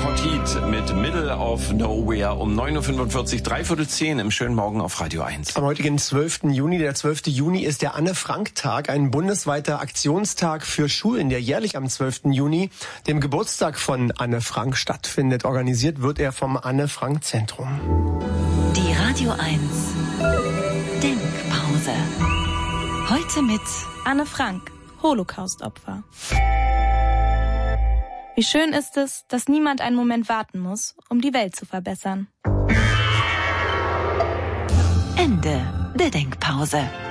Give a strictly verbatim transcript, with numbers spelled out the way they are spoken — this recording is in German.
Hot Heat mit Middle of Nowhere um neun Uhr fünfundvierzig, dreiviertel zehn im schönen Morgen auf Radio eins. Am heutigen zwölften Juni, der zwölfte Juni ist der Anne-Frank-Tag, ein bundesweiter Aktionstag für Schulen, der jährlich am zwölften Juni, dem Geburtstag von Anne Frank, stattfindet. Organisiert wird er vom Anne-Frank-Zentrum. Die Radio eins Denkpause. Heute mit Anne Frank, Holocaust-Opfer. Wie schön ist es, dass niemand einen Moment warten muss, um die Welt zu verbessern. Ende der Denkpause.